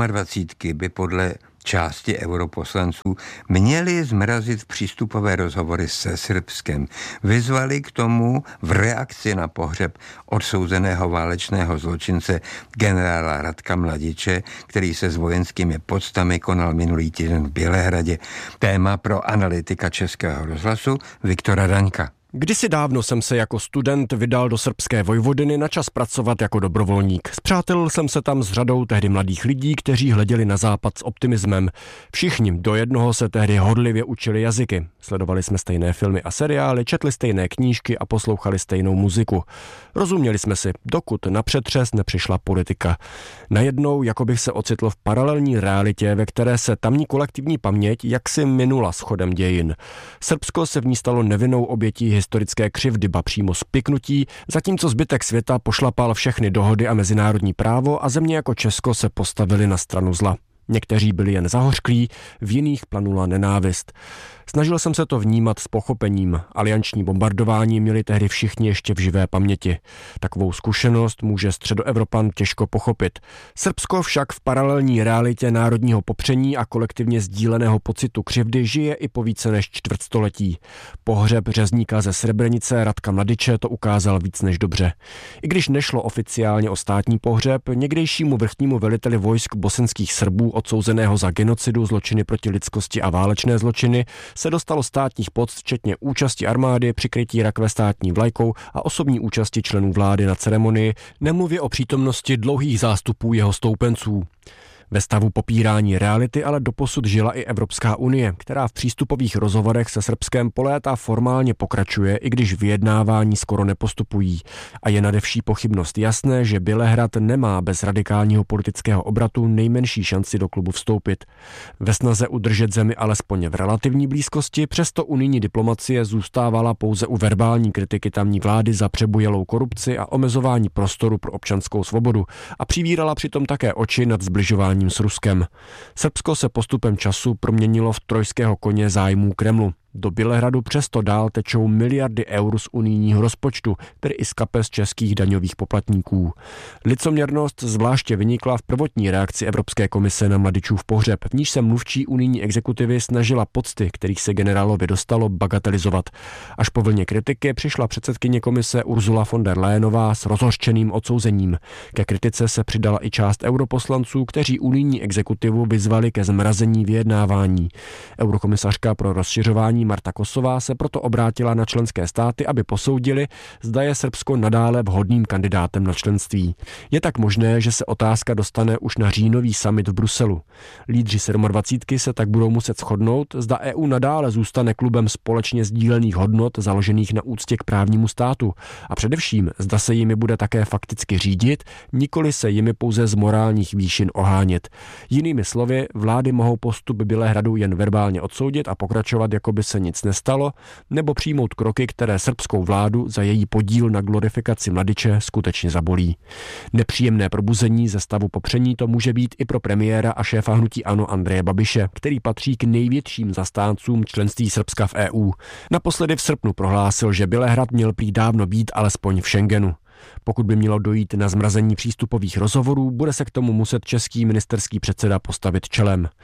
K: 27 by podle části europoslanců měli zmrazit přístupové rozhovory se Srbskem. Vyzvali k tomu v reakci na pohřeb odsouzeného válečného zločince generála Radka Mladiče, který se s vojenskými poctami konal minulý týden v Bělehradě. Téma pro analytika Českého rozhlasu Viktora Daňka.
O: Kdysi dávno jsem se jako student vydal do srbské Vojvodiny na čas pracovat jako dobrovolník. Spřátelil jsem se tam s řadou tehdy mladých lidí, kteří hleděli na západ s optimismem. Všichni do jednoho se tehdy horlivě učili jazyky. Sledovali jsme stejné filmy a seriály, četli stejné knížky a poslouchali stejnou muziku. Rozuměli jsme si, dokud na přetřes nepřišla politika. Najednou jako bych se ocitl v paralelní realitě, ve které se tamní kolektivní paměť jaksi minula schodem dějin. Srbsko se v ní stalo nevinnou obětí historické křivdy, ba přímo spiknutí, zatímco zbytek světa pošlapal všechny dohody a mezinárodní právo a země jako Česko se postavili na stranu zla. Někteří byli jen zahořklí, v jiných planula nenávist. Snažil jsem se to vnímat s pochopením. Alianční bombardování měli tehdy všichni ještě v živé paměti. Takovou zkušenost může Středoevropan těžko pochopit. Srbsko však v paralelní realitě národního popření a kolektivně sdíleného pocitu křivdy žije i po více než čtvrtstoletí. Pohřeb řezníka ze Srebrenice Radka Mladiče to ukázal víc než dobře. I když nešlo oficiálně o státní pohřeb, někdejšímu vrchnímu veliteli vojsk bosenských Srbů odsouzeného za genocidu, zločiny proti lidskosti a válečné zločiny se dostalo státních poct, včetně účasti armády, přikrytí rakve státní vlajkou a osobní účasti členů vlády na ceremonii, nemluvě o přítomnosti dlouhých zástupů jeho stoupenců. Ve stavu popírání reality ale doposud žila i Evropská unie, která v přístupových rozhovorech se Srbskem po léta formálně pokračuje, i když vyjednávání skoro nepostupují. A je nade vší pochybnost jasné, že Bělehrad nemá bez radikálního politického obratu nejmenší šanci do klubu vstoupit. Ve snaze udržet zemi alespoň v relativní blízkosti, přesto unijní diplomacie zůstávala pouze u verbální kritiky tamní vlády za přebujelou korupci a omezování prostoru pro občanskou svobodu a přivírala přitom také oči nad zbližováním s Ruskem. Srbsko se postupem času proměnilo v trojského koně zájmů Kremlu. Do Bělehradu přesto dál tečou miliardy eur z unijního rozpočtu, tedy i z kapes českých daňových poplatníků. Licoměrnost zvláště vynikla v prvotní reakci Evropské komise na Mladičův pohřeb, v níž se mluvčí unijní exekutivy snažila pocty, kterých se generálovi dostalo, bagatelizovat. Až po vlně kritiky přišla předsedkyně komise Ursula von der Leyenová s rozhořčeným odsouzením. Ke kritice se přidala i část europoslanců, kteří unijní exekutivu vyzvali ke zmrazení vyjednávání. Eurokomisařka pro rozšiřování Marta Kosová se proto obrátila na členské státy, aby posoudili, zda je Srbsko nadále vhodným kandidátem na členství. Je tak možné, že se otázka dostane už na říjnový summit v Bruselu. Lídři 27 se tak budou muset shodnout, zda EU nadále zůstane klubem společně sdílených hodnot založených na úctě k právnímu státu a především, zda se jimi bude také fakticky řídit, nikoli se jimi pouze z morálních výšin ohánět. Jinými slovy, vlády mohou postup Bělehradu jen verbálně odsoudit a pokračovat, jako by se nic nestalo, nebo přijmout kroky, které srbskou vládu za její podíl na glorifikaci Mladiče skutečně zabolí. Nepříjemné probuzení ze stavu popření to může být i pro premiéra a šéfa hnutí ANO Andreje Babiše, který patří k největším zastáncům členství Srbska v EU. Naposledy v srpnu prohlásil, že Bělehrad měl prý dávno být alespoň v Schengenu. Pokud by mělo dojít na zmrazení přístupových rozhovorů, bude se k tomu muset český ministerský předseda postavit čelem.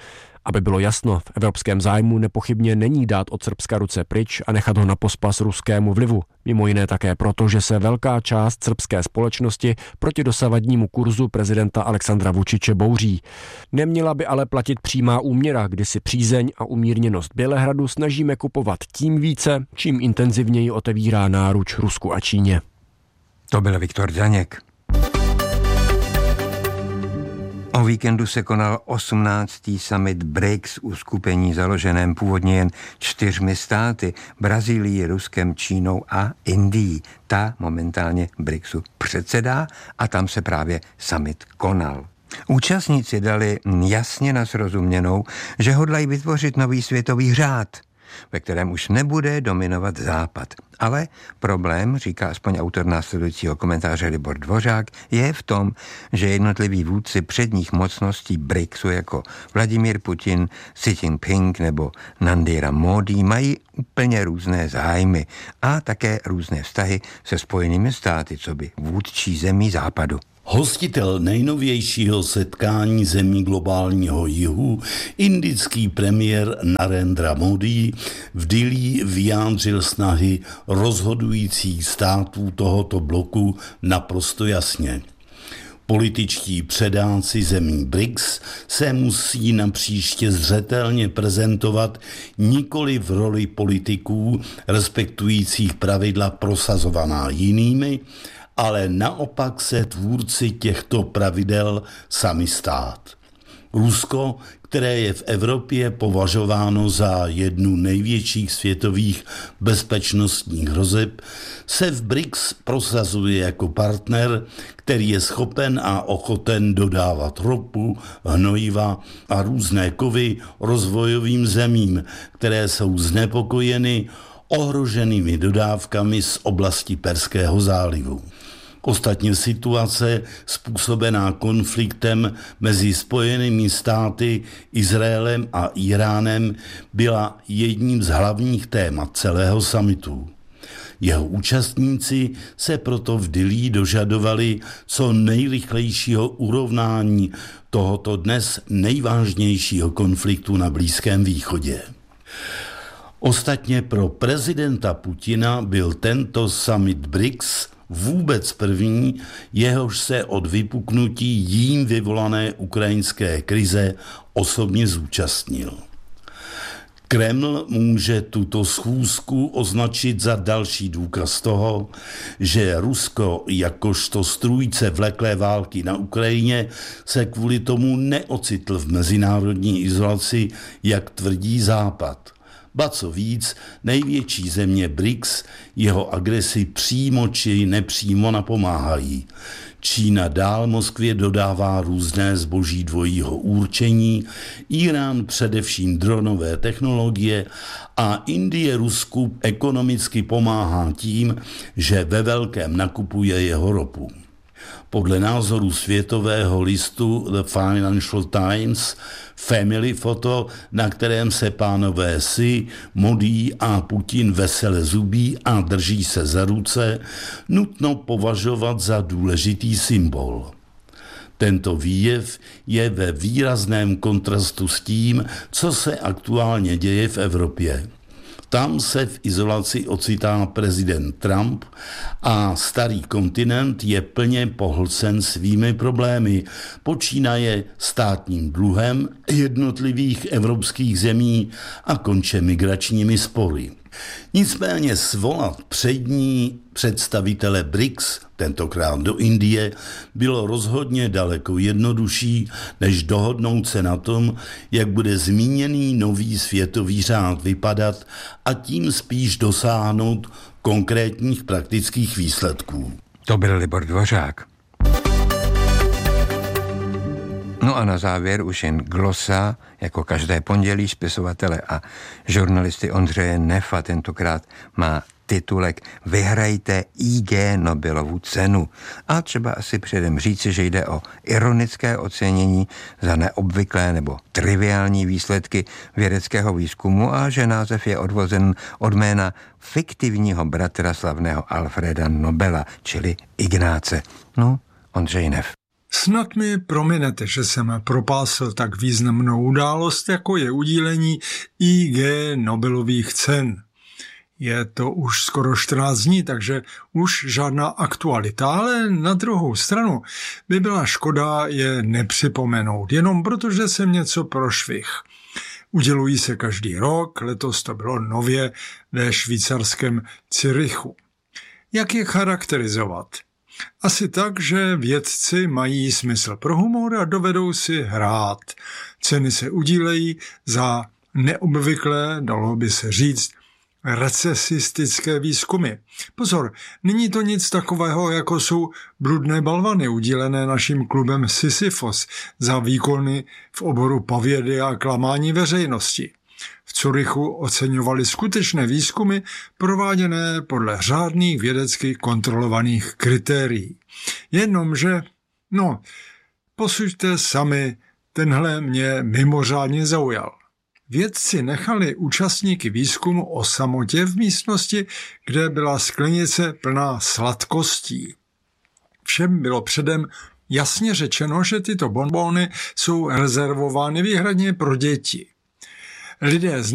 O: Aby bylo jasno, v evropském zájmu nepochybně není dát od Srbska ruce pryč a nechat ho na pospas ruskému vlivu. Mimo jiné také proto, že se velká část srbské společnosti proti dosavadnímu kurzu prezidenta Aleksandra Vučiče bouří. Neměla by ale platit přímá úměra, kdy si přízeň a umírněnost Bělehradu snažíme kupovat tím více, čím intenzivněji otevírá náruč Rusku a Číně.
K: To byl Viktor Daněk. O víkendu se konal 18. summit BRICS, uskupení založeném původně jen 4 státy, Brazílií, Ruskem, Čínou a Indií. Ta momentálně BRICSu předsedá a tam se právě summit konal. Účastníci dali jasně na srozuměnou, že hodlají vytvořit nový světový řád, ve kterém už nebude dominovat Západ. Ale problém, říká aspoň autor následujícího komentáře Libor Dvořák, je v tom, že jednotliví vůdci předních mocností BRICSu jako Vladimír Putin, Xi Jinping nebo Narendra Modi mají úplně různé zájmy a také různé vztahy se Spojenými státy, coby vůdčí zemí Západu.
P: Hostitel nejnovějšího setkání zemí globálního jihu, indický premiér Narendra Modi, v Dillí vyjádřil snahy rozhodujících států tohoto bloku naprosto jasně. Političtí předáci zemí BRICS se musí napříště zřetelně prezentovat nikoli v roli politiků respektujících pravidla prosazovaná jinými, ale naopak se tvůrci těchto pravidel sami stát. Rusko, které je v Evropě považováno za jednu největších světových bezpečnostních hrozeb, se v BRICS prosazuje jako partner, který je schopen a ochoten dodávat ropu, hnojiva a různé kovy rozvojovým zemím, které jsou znepokojeny ohroženými dodávkami z oblasti Perského zálivu. Ostatně situace způsobená konfliktem mezi Spojenými státy, Izraelem a Iránem byla jedním z hlavních témat celého summitu. Jeho účastníci se proto v Dillí dožadovali co nejrychlejšího urovnání tohoto dnes nejvážnějšího konfliktu na Blízkém východě. Ostatně pro prezidenta Putina byl tento summit BRICS vůbec první, jehož se od vypuknutí jím vyvolané ukrajinské krize osobně zúčastnil. Kreml může tuto schůzku označit za další důkaz toho, že Rusko jakožto strůjce vleklé války na Ukrajině se kvůli tomu neocitl v mezinárodní izolaci, jak tvrdí Západ. Ba co víc, největší země BRICS jeho agresi přímo či nepřímo napomáhají. Čína dál Moskvě dodává různé zboží dvojího určení, Irán především dronové technologie a Indie Rusku ekonomicky pomáhá tím, že ve velkém nakupuje jeho ropu. Podle názoru světového listu The Financial Times Family Photo, na kterém se pánové Xi, Modi a Putin vesele zubí a drží se za ruce, nutno považovat za důležitý symbol. Tento výjev je ve výrazném kontrastu s tím, co se aktuálně děje v Evropě. Tam se v izolaci ocitá prezident Trump a starý kontinent je plně pohlcen svými problémy, počínaje státním dluhem jednotlivých evropských zemí a konče migračními spory. Nicméně svolat přední představitele BRICS, tentokrát do Indie, bylo rozhodně daleko jednodušší, než dohodnout se na tom, jak bude zmíněný nový světový řád vypadat a tím spíš dosáhnout konkrétních praktických výsledků.
K: To byl Libor Dvořák. No a na závěr už jen glosa, jako každé pondělí spisovatele a žurnalisty Ondřeje Nefa tentokrát má titulek Vyhrajte IG Nobelovu cenu. A třeba asi předem říci, že jde o ironické ocenění za neobvyklé nebo triviální výsledky vědeckého výzkumu a že název je odvozen od jména fiktivního bratra slavného Alfreda Nobela, čili Ignáce. No, Ondřej Nef.
Q: Snad mi prominete, že jsem propásl tak významnou událost, jako je udílení IG Nobelových cen. Je to už skoro 14 dní, takže už žádná aktualita, ale na druhou stranu by byla škoda je nepřipomenout, jenom protože jsem něco prošvih. Udělují se každý rok, letos to bylo nově ve švýcarském Curychu. Jak je charakterizovat? Asi tak, že vědci mají smysl pro humor a dovedou si hrát. Ceny se udílejí za neobvyklé, dalo by se říct, recesistické výzkumy. Pozor, není to nic takového, jako jsou bludné balvany udílené naším klubem Sisyfos za výkony v oboru povědy a klamání veřejnosti. V Curychu oceňovali skutečné výzkumy prováděné podle řádných vědecky kontrolovaných kritérií. Jenomže, posuďte sami, tenhle mě mimořádně zaujal. Vědci nechali účastníky výzkumu o samotě v místnosti, kde byla sklenice plná sladkostí. Všem bylo předem jasně řečeno, že tyto bonbony jsou rezervovány výhradně pro děti. Lidé z